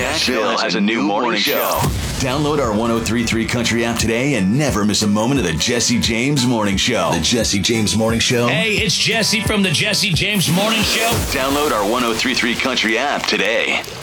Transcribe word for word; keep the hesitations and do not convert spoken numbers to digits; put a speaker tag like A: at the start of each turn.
A: Nashville has a new morning show. Download our one oh three point three Country app today and never miss a moment of the Jesse James Morning Show. The Jesse James Morning Show.
B: Hey, it's Jesse from the Jesse James Morning Show.
A: Download our one oh three point three Country app today.